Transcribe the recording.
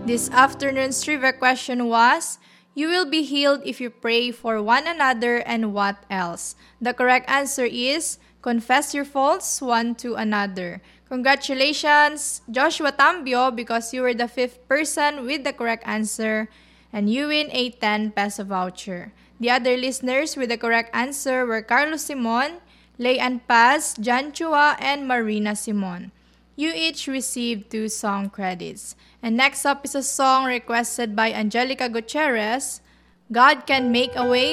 This afternoon's trivia question was, you will be healed if you pray for one another, and what else? The correct answer is, confess your faults one to another. Congratulations, Joshua Tambio, because you were the fifth person with the correct answer, and you win a 10 peso voucher. The other listeners with the correct answer were Carlos Simon, Leanne Paz, Jan Chua, and Marina Simon. You each received 2 song credits. And next up is a song requested by Angelica Gutierrez, God Can Make a Way